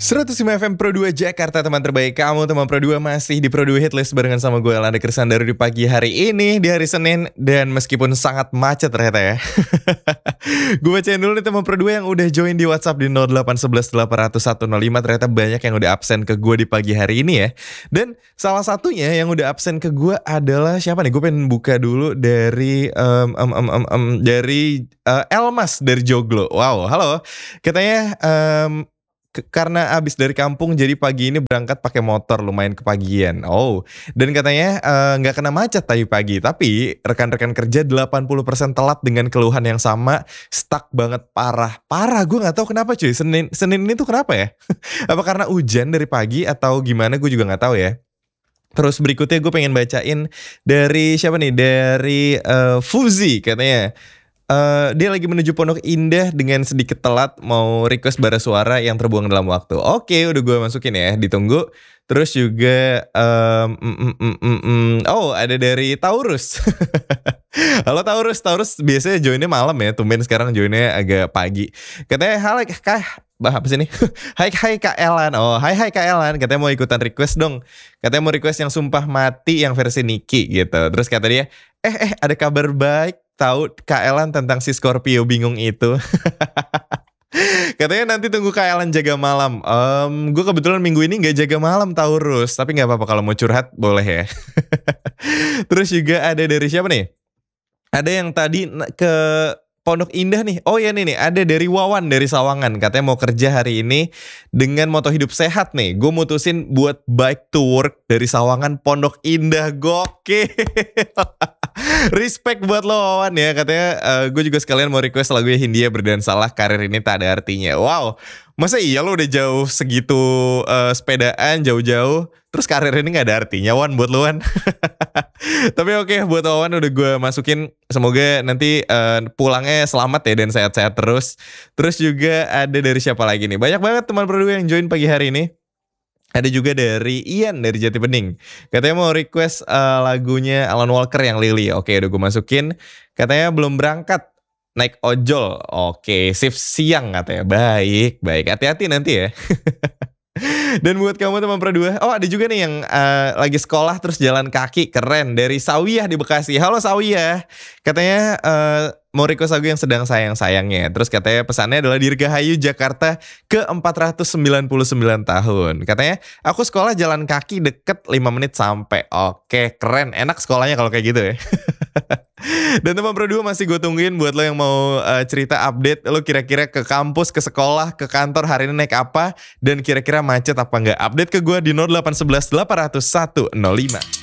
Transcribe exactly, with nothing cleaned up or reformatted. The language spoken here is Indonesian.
seratus lima F M Pro dua Jakarta, teman terbaik kamu. Teman Pro dua masih di Pro dua Hitlist barengan sama gue, Elanda Krisandaru, di pagi hari ini, di hari Senin. Dan meskipun sangat macet ternyata ya, gue bacain dulu nih teman Pro dua yang udah join di WhatsApp di nol delapan satu satu delapan nol nol satu nol lima. Ternyata banyak yang udah absen ke gue di pagi hari ini ya. Dan salah satunya yang udah absen ke gue adalah siapa nih? Gue pengen buka dulu dari um, um, um, um, um, dari uh, Elmas dari Joglo. Wow, halo. Katanya um, Ke- karena abis dari kampung jadi pagi ini berangkat pakai motor lumayan kepagian. Oh, dan katanya eh, nggak kena macet tadi pagi, tapi rekan-rekan kerja delapan puluh persen telat dengan keluhan yang sama, stuck banget parah. Parah, gue nggak tahu kenapa cuy. Senin Senin ini tuh kenapa ya? Apa karena hujan dari pagi atau gimana? Gue juga nggak tahu ya. Terus berikutnya gue pengen bacain dari siapa nih? Dari eh, Fuzi katanya. Eh, dia lagi menuju Pondok Indah dengan sedikit telat, mau request bara suara yang terbuang dalam waktu. Oke, udah gue masukin ya, ditunggu. Terus juga um, mm, mm, mm, mm, mm. Oh, ada dari Taurus. Halo Taurus, Taurus biasanya joinnya malam ya, tumben sekarang joinnya agak pagi. Katanya halo kah, bah apa sih ini? Hai hai Kak Elan. Oh, hai hai Kak Elan, katanya mau ikutan request dong. Katanya mau request yang Sumpah Mati yang versi Niki gitu. Terus kata dia, eh eh ada kabar baik. Tahu Kak Elan tentang si Scorpio bingung itu. Katanya nanti tunggu Kak Elan jaga malam. um, Gue kebetulan minggu ini gak jaga malam Taurus, tapi gak apa-apa kalau mau curhat boleh ya. Terus juga ada dari siapa nih? Ada yang tadi ke Pondok Indah nih. Oh ya nih nih, ada dari Wawan dari Sawangan. Katanya mau kerja hari ini dengan moto hidup sehat nih. Gue mutusin buat bike to work dari Sawangan Pondok Indah. Gokil. Respect buat lo Wawan ya. Katanya uh, gue juga sekalian mau request lagunya Hindia Berdansalah, karir ini tak ada artinya. Wow, masa iya lo udah jauh segitu uh, sepedaan jauh-jauh, terus karir ini gak ada artinya Wan buat lo Wan. Tapi oke, buat Wawan udah gue masukin. Semoga nanti uh, pulangnya selamat ya dan sehat-sehat terus. Terus juga ada dari siapa lagi nih? Banyak banget teman berdua yang join pagi hari ini. Ada juga dari Ian dari Jati Bening. Katanya mau request uh, lagunya Alan Walker yang Lily. Oke, udah gue masukin. Katanya belum berangkat, naik ojol. Oke, shift siang katanya. Baik, baik. Hati-hati nanti ya. Dan buat kamu teman Pro dua, oh ada juga nih yang uh, lagi sekolah terus jalan kaki, keren, dari Sawiyah di Bekasi. Halo Sawiyah. Katanya uh, mau request lagu yang sedang sayang-sayangnya. Terus katanya pesannya adalah Dirgahayu Jakarta ke empat ratus sembilan puluh sembilan tahun. Katanya aku sekolah jalan kaki deket lima menit sampai. Oke, keren, enak sekolahnya kalau kayak gitu ya. Dan teman Pro dua masih gue tungguin buat lo yang mau uh, cerita update. Lo kira-kira ke kampus, ke sekolah, ke kantor hari ini naik apa, dan kira-kira macet apa enggak. Update ke gue di nol delapan satu satu delapan nol satu nol lima.